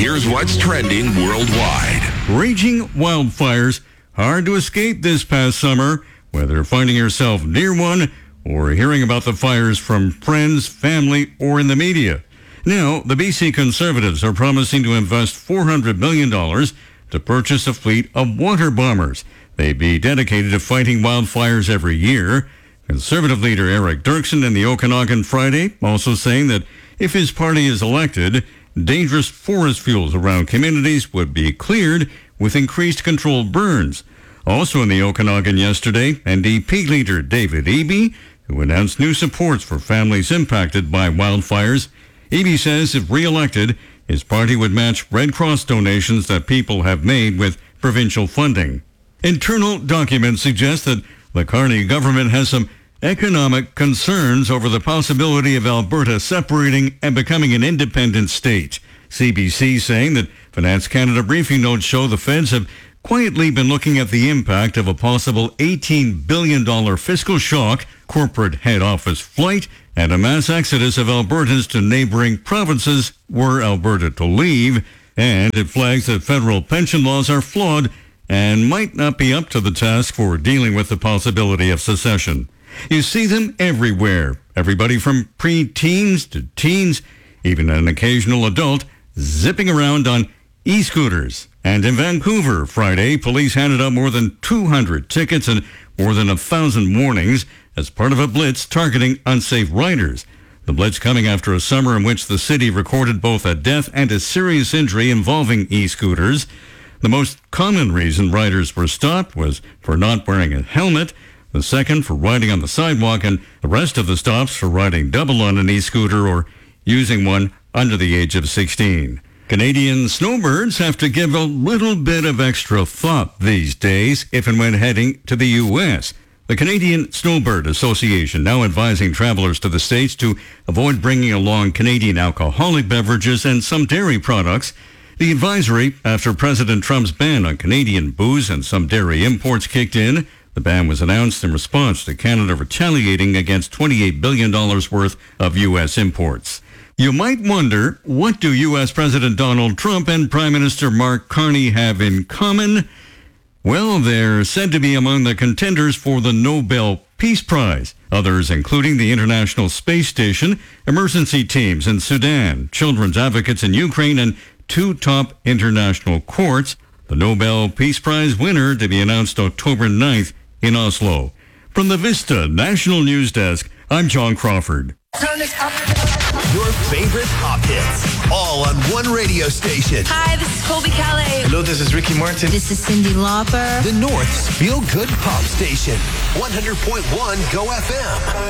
here's what's trending worldwide. Raging wildfires, hard to escape this past summer, whether finding yourself near one or hearing about the fires from friends, family, or in the media. Now, the BC Conservatives are promising to invest $400 million to purchase a fleet of water bombers. They'd be dedicated to fighting wildfires every year. Conservative leader Eric Dirksen in the Okanagan Friday also saying that if his party is elected, dangerous forest fuels around communities would be cleared with increased controlled burns. Also in the Okanagan yesterday, NDP leader David Eby, who announced new supports for families impacted by wildfires. Eby says if re-elected, his party would match Red Cross donations that people have made with provincial funding. Internal documents suggest that the Carney government has some economic concerns over the possibility of Alberta separating and becoming an independent state. CBC saying that Finance Canada briefing notes show the feds have quietly been looking at the impact of a possible $18 billion fiscal shock, corporate head office flight, and a mass exodus of Albertans to neighboring provinces were Alberta to leave. And it flags that federal pension laws are flawed and might not be up to the task for dealing with the possibility of secession. You see them everywhere. Everybody from pre-teens to teens, even an occasional adult, zipping around on e-scooters. And in Vancouver, Friday, police handed out more than 200 tickets and more than 1,000 warnings as part of a blitz targeting unsafe riders. The blitz coming after a summer in which the city recorded both a death and a serious injury involving e-scooters. The most common reason riders were stopped was for not wearing a helmet, the second for riding on the sidewalk, and the rest of the stops for riding double on an e-scooter or using one under the age of 16. Canadian snowbirds have to give a little bit of extra thought these days if and when heading to the U.S. The Canadian Snowbird Association now advising travelers to the States to avoid bringing along Canadian alcoholic beverages and some dairy products. The advisory after President Trump's ban on Canadian booze and some dairy imports kicked in. The ban was announced in response to Canada retaliating against $28 billion worth of U.S. imports. You might wonder, what do U.S. President Donald Trump and Prime Minister Mark Carney have in common? Well, they're said to be among the contenders for the Nobel Peace Prize. Others including the International Space Station, emergency teams in Sudan, children's advocates in Ukraine, and 2 top international courts. The Nobel Peace Prize winner to be announced October 9th in Oslo. From the Vista National News Desk, I'm John Crawford. Turn this up. Your favorite pop hits, all on one radio station. Hi, this is Colby Calais. Hello, this is Ricky Martin. This is Cyndi Lauper. The North's feel-good pop station, 100.1 Go FM.